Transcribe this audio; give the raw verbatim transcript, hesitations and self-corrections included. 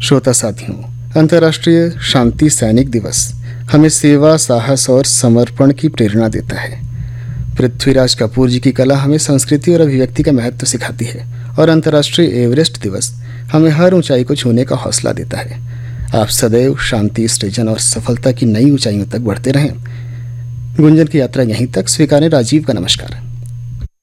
श्रोता साथियों, अंतर्राष्ट्रीय शांति सैनिक दिवस हमें सेवा, साहस और समर्पण की प्रेरणा देता है। पृथ्वीराज कपूर जी की कला हमें संस्कृति और अभिव्यक्ति का महत्व सिखाती है और अंतर्राष्ट्रीय एवरेस्ट दिवस हमें हर ऊंचाई को छूने का हौसला देता है। आप सदैव शांति, सृजन और सफलता की नई ऊंचाइयों तक बढ़ते रहें। गुंजन की यात्रा यहीं तक स्वीकारें राजीव का नमस्कार।